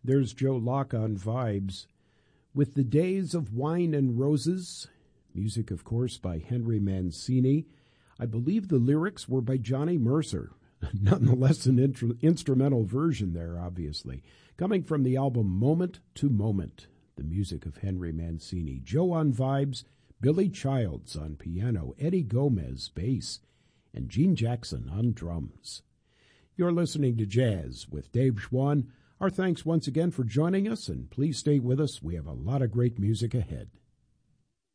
There's Joe Locke on Vibes with The Days of Wine and Roses. Music, of course, by Henry Mancini. I believe the lyrics were by Johnny Mercer. Nonetheless, an instrumental version there, obviously. Coming from the album Moment to Moment, the music of Henry Mancini. Joe on Vibes, Billy Childs on piano, Eddie Gomez bass, and Gene Jackson on drums. You're listening to Jazz with Dave Schwann. Our thanks once again for joining us, and please stay with us. We have a lot of great music ahead.